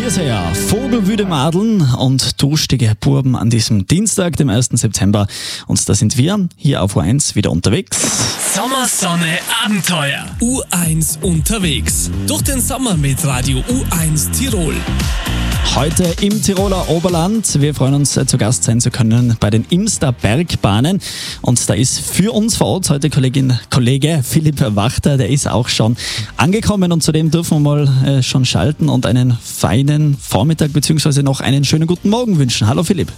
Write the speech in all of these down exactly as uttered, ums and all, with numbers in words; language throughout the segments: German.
es her. Vogelwüde Madeln und durstige Burben an diesem Dienstag, dem ersten September. Und da sind wir hier auf U eins wieder unterwegs. Sommer, Sonne, Abenteuer. U eins unterwegs. Durch den Sommer mit Radio U eins Tirol. Heute im Tiroler Oberland. Wir freuen uns, zu Gast sein zu können bei den Imster Bergbahnen. Und da ist für uns vor Ort heute Kollegin, Kollege Philipp Wachter, der ist auch schon angekommen. Und zudem dürfen wir mal äh, schon schalten und einen feinen Vormittag bzw. noch einen schönen guten Morgen wünschen. Hallo Philipp.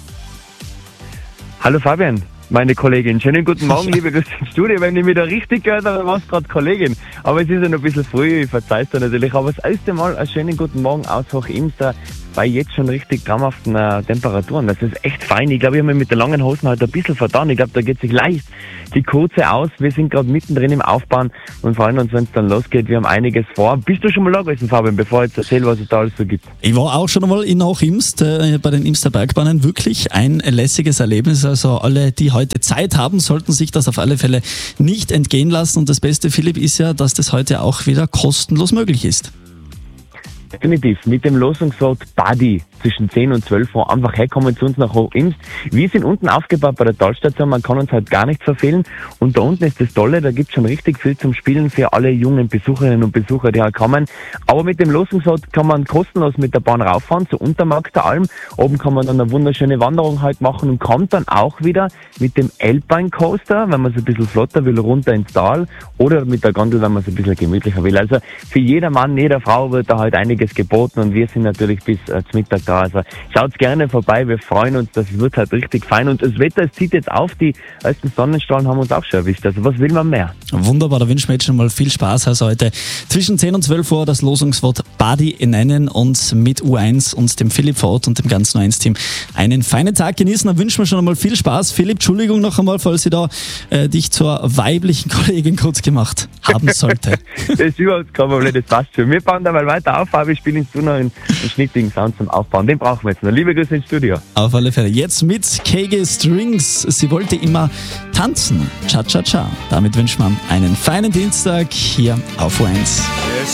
Hallo Fabian, meine Kollegin. Schönen guten Morgen, liebe Grüße ins Studio. Wenn ich mich da richtig gehört habe, war es gerade Kollegin. Aber es ist ja noch ein bisschen früh, ich verzeih's dir natürlich. Aber das erste Mal einen schönen guten Morgen aus Hoch Imster bei jetzt schon richtig traumhaften äh, Temperaturen. Das ist echt fein. Ich glaube, ich habe mich mit den langen Hosen halt ein bisschen vertan. Ich glaube, da geht sich leicht die Kurze aus. Wir sind gerade mittendrin im Aufbauen und freuen uns, wenn es dann losgeht. Wir haben einiges vor. Bist du schon mal da gewesen, Fabian, bevor ich jetzt erzähle, was es da alles so gibt? Ich war auch schon einmal in Hochimst äh, bei den Imster Bergbahnen. Wirklich ein lässiges Erlebnis. Also alle, die heute Zeit haben, sollten sich das auf alle Fälle nicht entgehen lassen. Und das Beste, Philipp, ist ja, dass das heute auch wieder kostenlos möglich ist. Definitiv. Mit dem Losungswort Buddy zwischen zehn und zwölf Uhr einfach herkommen zu uns nach Hochimst. Wir sind unten aufgebaut bei der Talstation, man kann uns halt gar nicht verfehlen. Und da unten ist das Tolle, da gibt es schon richtig viel zum Spielen für alle jungen Besucherinnen und Besucher, die halt kommen. Aber mit dem Losungswort kann man kostenlos mit der Bahn rauffahren, zur Untermarkt der Alm. Oben kann man dann eine wunderschöne Wanderung halt machen und kommt dann auch wieder mit dem Alpine Coaster, wenn man es ein bisschen flotter will, runter ins Tal. Oder mit der Gondel, wenn man es ein bisschen gemütlicher will. Also für jeder Mann, jeder Frau wird da halt einiges geboten und wir sind natürlich bis äh, zum Mittag da. Also schaut's gerne vorbei, wir freuen uns, das wird halt richtig fein und das Wetter, es zieht jetzt auf, die ersten Sonnenstrahlen haben uns auch schon erwischt, also was will man mehr? Wunderbar, da wünschen wir jetzt schon mal viel Spaß, also heute zwischen zehn und zwölf Uhr das Losungswort Buddy nennen und mit U eins und dem Philipp vor Ort und dem ganzen U eins Team einen feinen Tag genießen, da wünschen wir schon einmal viel Spaß. Philipp, Entschuldigung noch einmal, falls ich da äh, dich zur weiblichen Kollegin kurz gemacht haben sollte. Das ist überhaupt kein Problem, das passt schon. Wir bauen da mal weiter auf, aber ich spiele ins Tun noch einen, einen schnittigen Sound zum Aufbauen. Den brauchen wir jetzt noch. Liebe Grüße ins Studio. Auf alle Fälle. Jetzt mit K G Strings. Sie wollte immer tanzen. Cha-cha-cha. Damit wünschen wir einen feinen Dienstag hier auf U eins.